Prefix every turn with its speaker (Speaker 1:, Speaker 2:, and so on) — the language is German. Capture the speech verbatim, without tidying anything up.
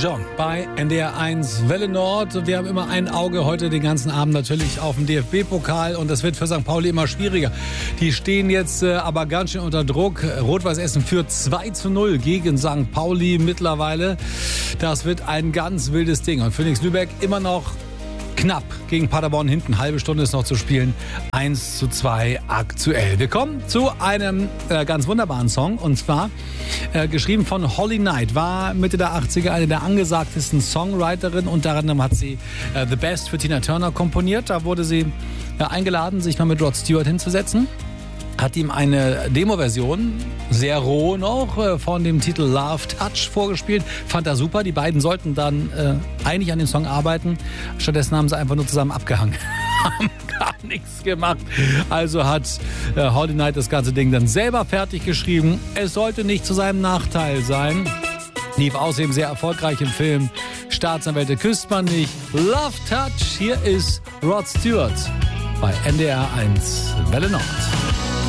Speaker 1: John bei N D R eins Welle Nord. Wir haben immer ein Auge heute den ganzen Abend natürlich auf dem D F B-Pokal und das wird für Sankt Pauli immer schwieriger. Die stehen jetzt äh, aber ganz schön unter Druck. Rot-Weiß Essen führt zwei zu null gegen Sankt Pauli mittlerweile. Das wird ein ganz wildes Ding. Und Phoenix Lübeck immer noch knapp gegen Paderborn hinten. Halbe Stunde ist noch zu spielen. eins zu zwei aktuell. Wir kommen zu einem äh, ganz wunderbaren Song. Und zwar äh, geschrieben von Holly Knight. War Mitte der achtziger eine der angesagtesten Songwriterinnen. Unter anderem hat sie äh, The Best für Tina Turner komponiert. Da wurde sie äh, eingeladen, sich mal mit Rod Stewart hinzusetzen. Hat ihm eine Demo-Version, sehr roh noch, von dem Titel Love Touch vorgespielt. Fand er super. Die beiden sollten dann äh, eigentlich an dem Song arbeiten. Stattdessen haben sie einfach nur zusammen abgehangen. Haben gar nichts gemacht. Also hat äh, Holly Knight das ganze Ding dann selber fertig geschrieben. Es sollte nicht zu seinem Nachteil sein. Lief außerdem sehr erfolgreich im Film Staatsanwälte küsst man nicht. Love Touch. Hier ist Rod Stewart bei N D R eins Welle Nord.